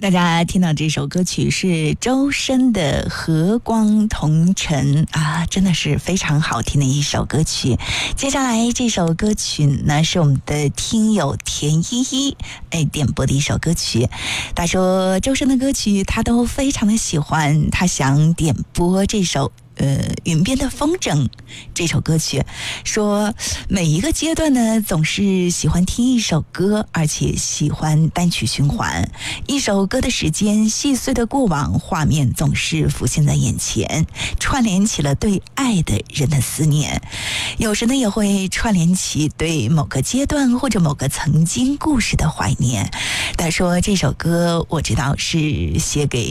大家听到这首歌曲是周深的《和光同尘》啊，真的是非常好听的一首歌曲。接下来这首歌曲呢，是我们的听友田依依点播的一首歌曲。他说周深的歌曲他都非常的喜欢，他想点播这首云边的风筝这首歌曲，说每一个阶段呢总是喜欢听一首歌，而且喜欢单曲循环。一首歌的时间，细碎的过往画面总是浮现在眼前，串联起了对爱的人的思念，有时呢也会串联起对某个阶段或者某个曾经故事的怀念。他说这首歌我知道是写给